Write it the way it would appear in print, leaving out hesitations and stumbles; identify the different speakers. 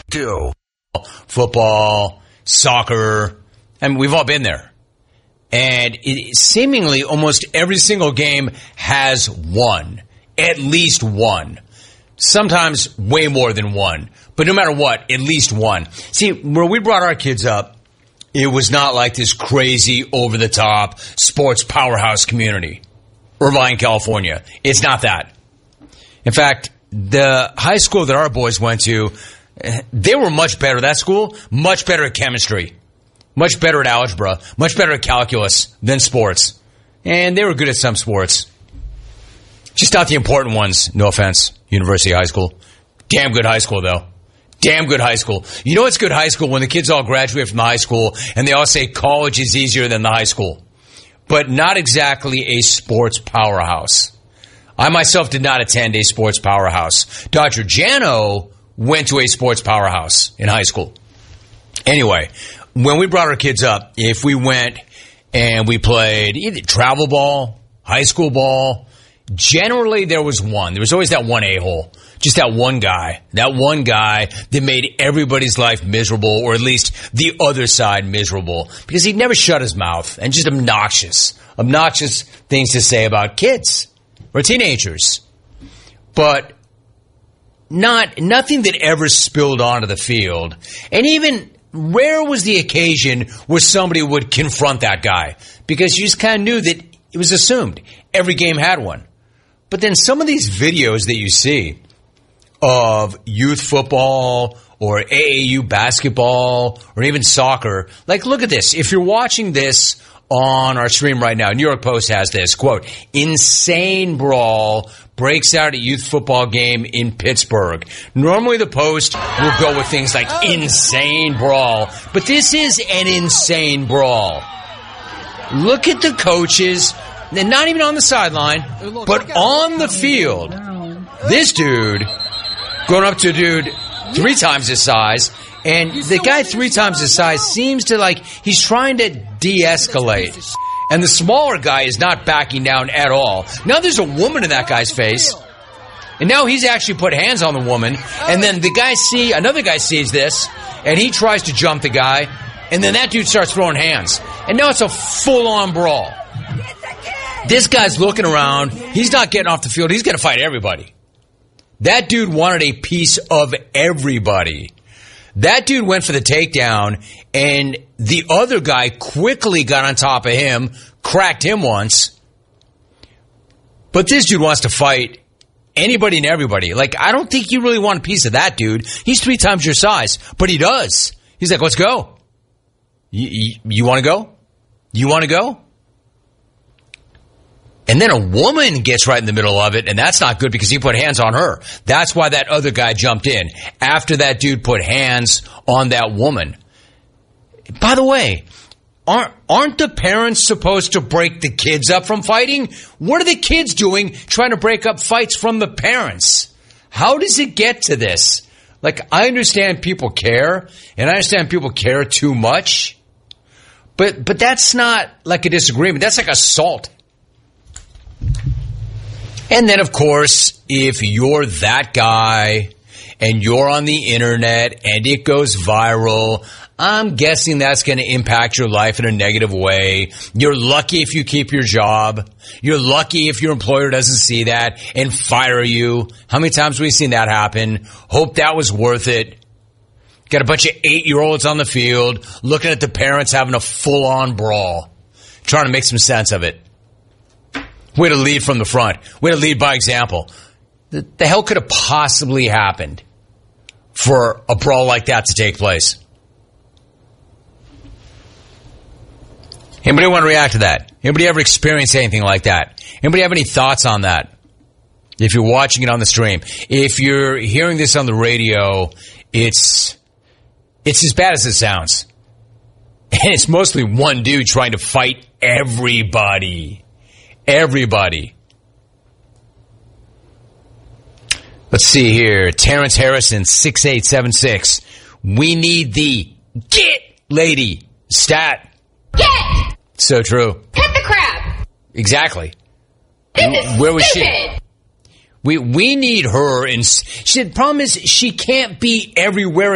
Speaker 1: do. Football, soccer, and we've all been there. And seemingly almost every single game has one, at least one. Sometimes way more than one. But no matter what, at least one. See, where we brought our kids up, it was not like this crazy, over-the-top sports powerhouse community. Irvine, California. It's not that. In fact, the high school that our boys went to, they were much better. That school, much better at chemistry, much better at algebra, much better at calculus than sports. And they were good at some sports. Just not the important ones, no offense, University High School. Damn good high school, though. Damn good high school. You know what's good high school? When the kids all graduate from the high school and they all say college is easier than the high school. But not exactly a sports powerhouse. I myself did not attend a sports powerhouse. Dr. Jano went to a sports powerhouse in high school. Anyway, when we brought our kids up, if we went and we played either travel ball, high school ball, generally there was one. There was always that one a-hole. Just that one guy that made everybody's life miserable, or at least the other side miserable, because he'd never shut his mouth, and just obnoxious things to say about kids or teenagers. But nothing that ever spilled onto the field. And even rare was the occasion where somebody would confront that guy, because you just kind of knew that it was assumed every game had one. But then some of these videos that you see of youth football or AAU basketball or even soccer, like, look at this. If you're watching this on our stream right now, New York Post has this, quote, insane brawl breaks out at youth football game in Pittsburgh. Normally the Post will go with things like insane brawl, but this is an insane brawl. Look at the coaches, and not even on the sideline, but on the field. This dude going up to a dude 3 times his size, and the guy 3 times his size seems to, like, he's trying to de-escalate. And the smaller guy is not backing down at all. Now there's a woman in that guy's face, and now he's actually put hands on the woman, and then another guy sees this, and he tries to jump the guy, and then that dude starts throwing hands. And now it's a full-on brawl. This guy's looking around. He's not getting off the field. He's going to fight everybody. That dude wanted a piece of everybody. That dude went for the takedown, and the other guy quickly got on top of him, cracked him once. But this dude wants to fight anybody and everybody. Like, I don't think you really want a piece of that dude. He's 3 times your size, but he does. He's like, let's go. You want to go? You want to go? And then a woman gets right in the middle of it, and that's not good because he put hands on her. That's why that other guy jumped in, after that dude put hands on that woman. By the way, aren't the parents supposed to break the kids up from fighting? What are the kids doing trying to break up fights from the parents? How does it get to this? Like, I understand people care, and I understand people care too much, but that's not like a disagreement. That's like assault. And then, of course, if you're that guy and you're on the internet and it goes viral, I'm guessing that's going to impact your life in a negative way. You're lucky if you keep your job. You're lucky if your employer doesn't see that and fire you. How many times have we seen that happen? Hope that was worth it. Got a bunch of 8-year-olds on the field looking at the parents having a full-on brawl, trying to make some sense of it. Way to lead from the front. Way to lead by example. The hell could have possibly happened for a brawl like that to take place? Anybody want to react to that? Anybody ever experience anything like that? Anybody have any thoughts on that? If you're watching it on the stream. If you're hearing this on the radio, it's as bad as it sounds. And it's mostly one dude trying to fight everybody. Everybody. Let's see here. Terrence Harrison, 6876. We need the get lady stat.
Speaker 2: Get!
Speaker 1: So true.
Speaker 2: Pet the crap.
Speaker 1: Exactly.
Speaker 2: This
Speaker 1: Where was
Speaker 2: stupid.
Speaker 1: she? We need her. The problem is she can't be everywhere